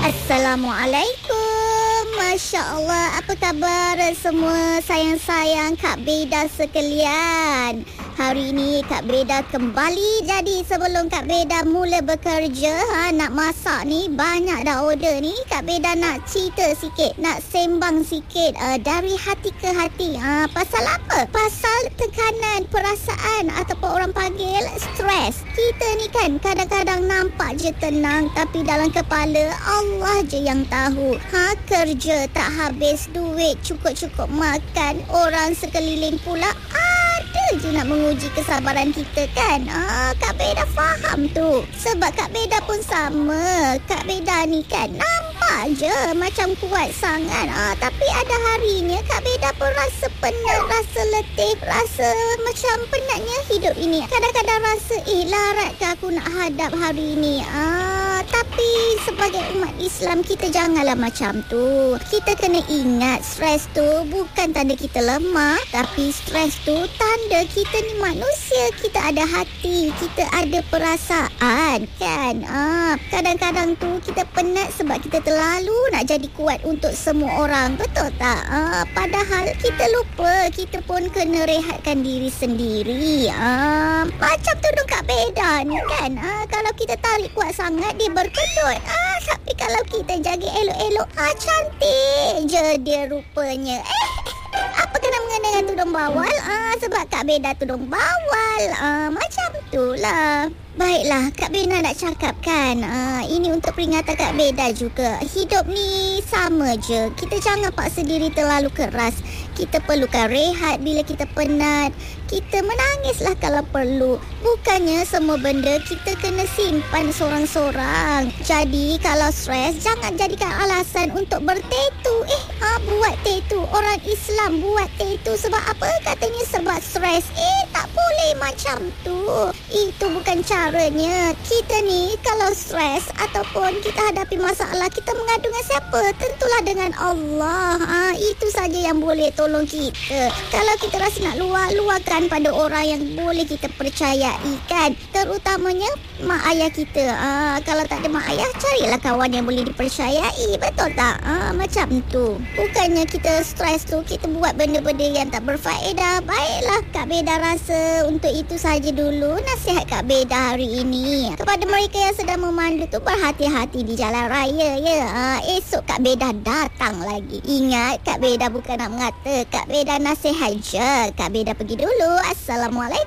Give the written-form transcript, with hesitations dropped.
Assalamualaikum. Masya Allah, apa khabar semua sayang-sayang Kak Beda sekalian? Hari ini Kak Beda kembali. Jadi sebelum Kak Beda mula bekerja, nak masak ni, banyak dah order ni. Kak Beda nak cerita sikit, nak sembang sikit dari hati ke hati. Pasal apa? Pasal tekanan perasaan ataupun orang panggil stres. Kita ni kan kadang-kadang nampak je tenang, tapi dalam kepala Allah je yang tahu. Kerja tak habis duit, cukup-cukup makan, orang sekeliling pula ada je nak menguji kesabaran kita kan. Kak Beda faham tu. Sebab Kak Beda pun sama. Kak Beda ni kan nampak je macam kuat sangat, tapi ada harinya Kak Beda pun rasa penat, rasa letih, rasa macam penatnya hidup ini. Kadang-kadang rasa larat ke aku nak hadap hari ini. Tapi sebagai umat Islam, kita janganlah macam tu. Kita kena ingat stres tu bukan tanda kita lemah, tapi stres tu tanda kita ni manusia. Kita ada hati, kita ada perasaan kan. Kadang-kadang tu kita penat sebab kita terlalu nak jadi kuat untuk semua orang. Betul tak? Padahal kita lupa kita pun kena rehatkan diri sendiri. Macam tudung Kak Beda ni kan. Kalau kita tarik kuat sangat, dia berkedut. Tapi kalau kita jaga elok-elok, cantik je dia rupanya. Apa kena mengena dengan tudung bawal? Sebab Kak Beda tudung bawal. Macam tu lah. Baiklah, Kak Beda nak cakap kan, ini untuk peringatan Kak Beda juga. Hidup ni sama je. Kita jangan paksa diri terlalu keras. Kita perlukan rehat bila kita penat. Kita menangislah kalau perlu. Bukannya semua benda kita kena simpan sorang-sorang. Jadi kalau stres, jangan jadikan alasan untuk bertetu. Buat tetu. Orang Islam buat tetu sebab apa? Katanya sebab stres. Tak boleh macam tu. Itu bukan caranya. Kita ni kalau stres ataupun kita hadapi masalah, kita mengadu dengan siapa? Tentulah dengan Allah. Itu saja yang boleh tolong kita. Kalau kita rasa nak luahkan pada orang yang boleh kita percayai kan, terutamanya mak ayah kita. Kalau tak ada mak ayah, carilah kawan yang boleh dipercayai. Betul tak? Macam tu. Bukannya kita stres tu kita buat benda-benda yang tak berfaedah. Baiklah, Kak Beda rasa untuk itu saja dulu nasihat Kak Beda hari ini. Kepada mereka yang sedang memandu tu, berhati-hati di jalan raya ya. Esok Kak Beda datang lagi. Ingat, Kak Beda bukan nak mengata, Kak Beda nasihat je. Kak Beda pergi dulu. Assalamualaikum.